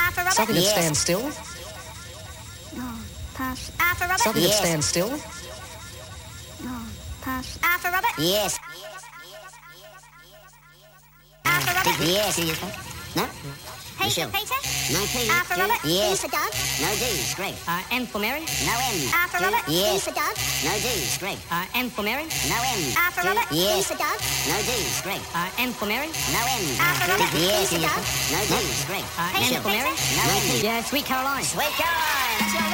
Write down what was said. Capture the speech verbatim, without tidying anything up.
R for Robert. Something that Yes. stands still. Oh, pass. R for Robert. Something Yes. that stands still. Oh, pass. R for Robert. Yes. R for Robert. Yes. No? P Michelle. for Peter. No P. R for G. Robert. Yes. D for Doug. No D. Greg. Uh, M for Mary. No M. R for G. Robert. Yes. D for Doug. No D. Greg. Uh, M for Mary. No M. R for G. Robert. Yes. D for Doug. No D. Greg. Uh, M for Mary. No M. R for Robert. Yes. D for Doug. No D. Greg. Uh, P M for for Mary. Peter. No P. Yeah, Sweet Caroline. Sweet Caroline.